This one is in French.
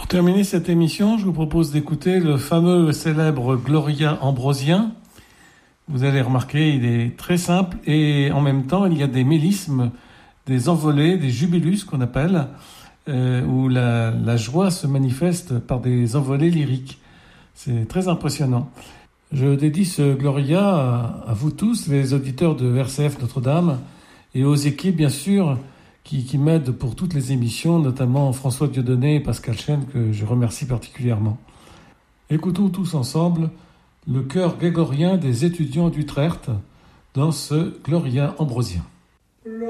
Pour terminer cette émission, je vous propose d'écouter le fameux célèbre Gloria ambrosien. Vous allez remarquer, il est très simple et en même temps, il y a des mélismes, des envolées, des jubilus qu'on appelle, où la joie se manifeste par des envolées lyriques. C'est très impressionnant. Je dédie ce Gloria à vous tous, les auditeurs de RCF Notre-Dame, et aux équipes, bien sûr, qui m'aident pour toutes les émissions, notamment François Dieudonné et Pascal Chêne, que je remercie particulièrement. Écoutons tous ensemble le chœur grégorien des étudiants d'Utrecht dans ce Gloria ambrosien.